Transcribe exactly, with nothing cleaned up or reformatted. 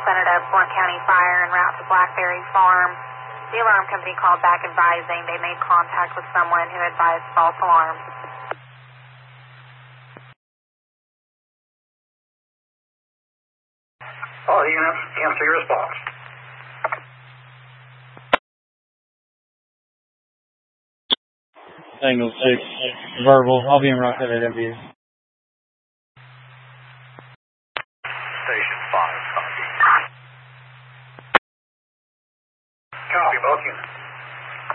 Representative, Blount County Fire, en route to Blackberry Farm. The alarm company called back advising they made contact with someone who advised false alarms. All units, cancel your response. Tango six, verbal. I'll be in Rockhead at M V. Station five, copy. Copy, both units.